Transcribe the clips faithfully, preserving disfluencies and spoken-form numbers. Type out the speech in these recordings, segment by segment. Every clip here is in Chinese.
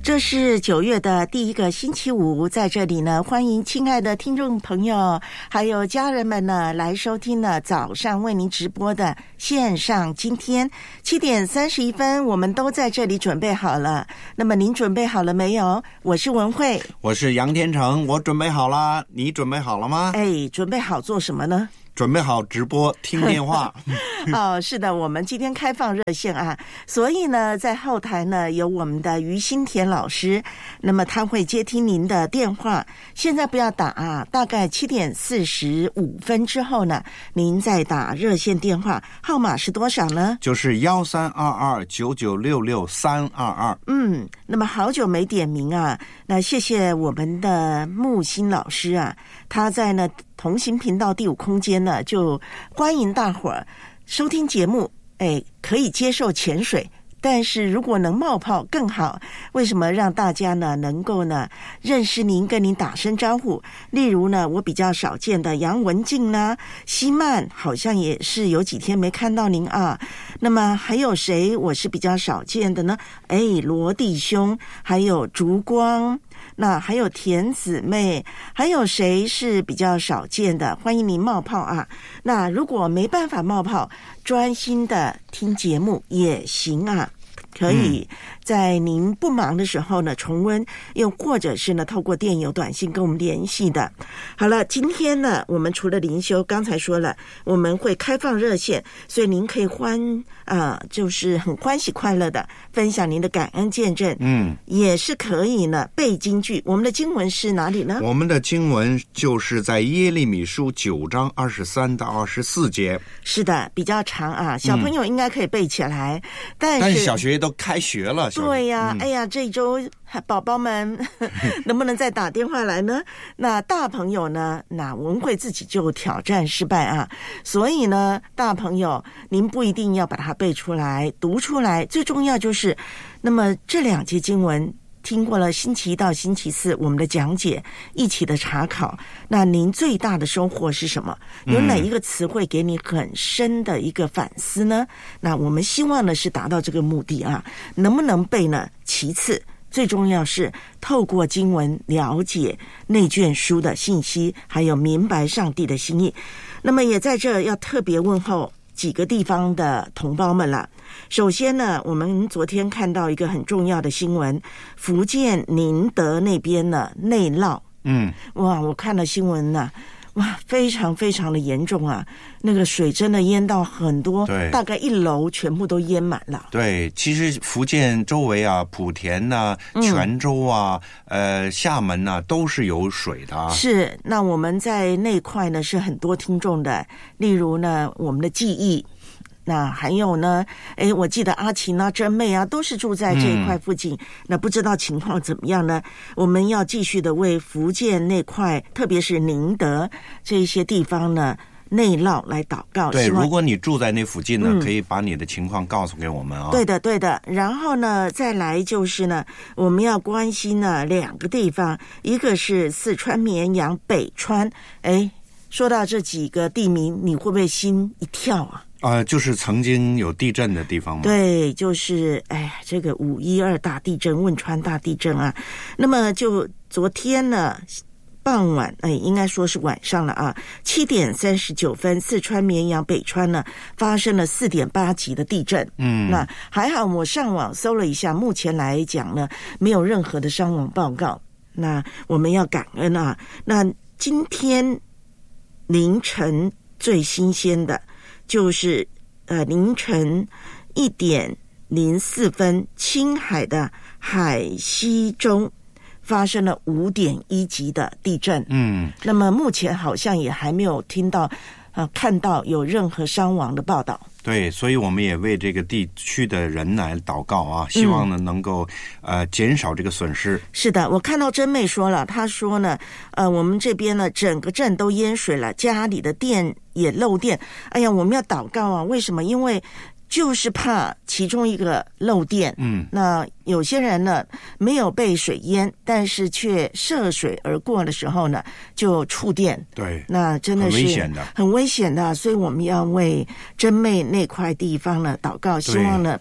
这是九月的第一个星期五，在这里呢，欢迎亲爱的听众朋友还有家人们呢来收听呢早上为您直播的线上今天七点三十一分，我们都在这里准备好了。那么您准备好了没有？我是文慧， 我是杨天成，我准备好了，你准备好了吗？ 哎，准备好做什么呢？ 准备好直播听电话。 哦，是的，我们今天开放热线啊，所以呢，在后台呢有我们的于新田老师，那么他会接听您的电话。现在不要打啊，大概七点四十五分之后呢，您再打热线电话，号码是多少呢？ 就是幺三二二九九六六三二二。 嗯，那么好久没点名啊，那谢谢我们的木心老师啊，他在呢同行频道第五空间呢，就欢迎大伙儿收听节目。哎，可以接受潜水，但是如果能冒泡更好。为什么？让大家呢能够呢认识您，跟您打声招呼。例如呢，我比较少见的杨文静呢，希曼好像也是有几天没看到您啊。那么还有谁我是比较少见的呢？哎，罗弟兄，还有烛光，那还有田姊妹，还有谁是比较少见的？欢迎您冒泡啊！那如果没办法冒泡，专心的听节目也行啊，可以在您不忙的时候呢重温，又或者是呢透过电邮短信跟我们联系的。好了，今天呢我们除了灵修，刚才说了我们会开放热线，所以您可以欢啊、呃，就是很欢喜快乐的分享您的感恩见证。嗯，也是可以呢背金句。我们的经文是哪里呢？ 我们的经文就是在耶利米书九章二十三到二十四节。 是的，比较长啊，小朋友应该可以背起来。嗯、但是但是小学都开学了。 对呀、啊嗯，哎呀，这一周宝宝们能不能再打电话来呢？那大朋友呢？那文慧自己就挑战失败啊，所以呢，大朋友您不一定要把它背出来、读出来，最重要就是，那么这两节经文听过了星期一到星期四我们的讲解，一起的查考，那您最大的收获是什么？有哪一个词汇给你很深的一个反思呢？那我们希望呢是达到这个目的啊，能不能背呢？其次，最重要是透过经文了解内卷书的信息，还有明白上帝的心意。那么也在这要特别问候几个地方的同胞们了。首先呢，我们昨天看到一个很重要的新闻，福建宁德那边呢内涝。嗯，哇，我看了新闻呢、啊，哇，非常非常的严重啊！那个水真的淹到很多，对，大概一楼全部都淹满了。 对，其实福建周围啊，莆田啊、泉州啊、嗯、呃、厦门啊，都是有水的啊。 是，那我们在那块呢是很多听众的，例如呢，我们的记忆。那还有呢，哎，我记得阿琴啊、珍妹啊，都是住在这一块附近。嗯、那不知道情况怎么样呢？我们要继续的为福建那块，特别是宁德这些地方呢内涝来祷告。 对，如果你住在那附近呢、嗯，可以把你的情况告诉给我们啊。 对的，对的。然后呢，再来就是呢，我们要关心呢两个地方，一个是四川绵阳、北川。哎，说到这几个地名，你会不会心一跳啊？ 呃，就是曾经有地震的地方吗？ 对，就是哎呀，这个五一二大地震、汶川大地震啊。那么就昨天呢，傍晚，哎，应该说是晚上了啊，七点三十九分，四川绵阳、北川呢发生了四点八级的地震。嗯，那还好，我上网搜了一下，目前来讲呢，没有任何的伤亡报告。那我们要感恩啊。那今天凌晨最新鲜的。就是呃凌晨一点零四分，青海的海西州发生了五点一级的地震。嗯，那么目前好像也还没有听到呃看到有任何伤亡的报道。 对，所以我们也为这个地区的人来祷告啊，希望呢、嗯、能够呃减少这个损失。 是的，我看到珍妹说了，她说呢，呃，我们这边呢整个镇都淹水了，家里的电也漏电。哎呀，我们要祷告啊！为什么？因为就是怕其中一个漏电。嗯，那有些人呢没有被水淹，但是却涉水而过的时候呢，就触电。 对， 那真的是很危险的， 很危险的。所以我们要为珍妹那块地方呢祷告，希望呢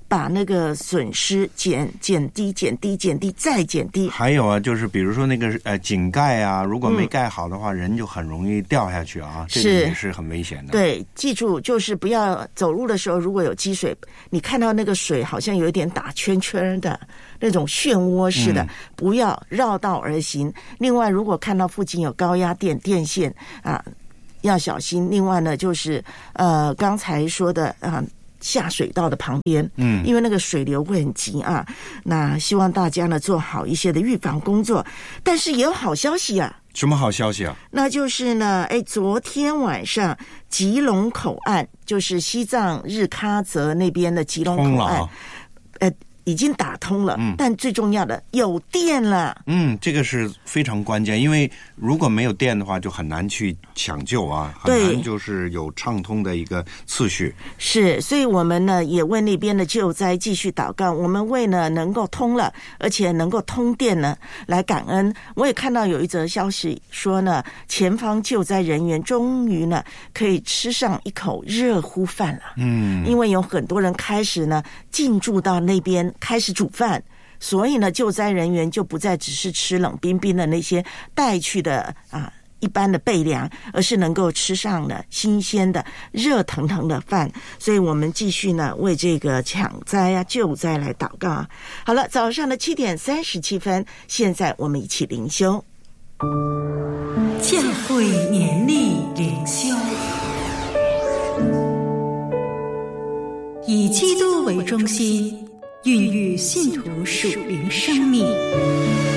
把那个损失减减低、减低、减低再减低。 还有啊，就是比如说那个呃井盖啊，如果没盖好的话，嗯、人就很容易掉下去啊，这个也是很危险的。 对，记住就是不要走路的时候，如果有积水，你看到那个水好像有一点打圈圈的那种漩涡似的，嗯、不要绕道而行。另外，如果看到附近有高压电电线啊，要小心。另外呢，就是呃刚才说的啊。下水道的旁边，嗯，因为那个水流会很急啊。那希望大家呢做好一些的预防工作，但是也有好消息啊。 什么好消息啊？ 那就是呢，哎，昨天晚上吉隆口岸，就是西藏日喀则那边的吉隆口岸，呃。已经打通了，嗯，但最重要的有电了。 嗯，这个是非常关键，因为如果没有电的话，就很难去抢救啊，很难就是有畅通的一个次序。 是，所以我们呢也为那边的救灾继续祷告。我们为呢能够通了，而且能够通电呢来感恩。我也看到有一则消息说呢，前方救灾人员终于呢可以吃上一口热乎饭了。嗯，因为有很多人开始呢进驻到那边。开始煮饭，所以呢，救灾人员就不再只是吃冷冰冰的那些带去的啊一般的备粮，而是能够吃上了新鲜的热腾腾的饭。所以我们继续呢为这个抢灾啊救灾来祷告啊。好了，早上的七点三十七分，现在我们一起灵修。 教会年历灵修，以基督为中心，孕育信徒属灵生命。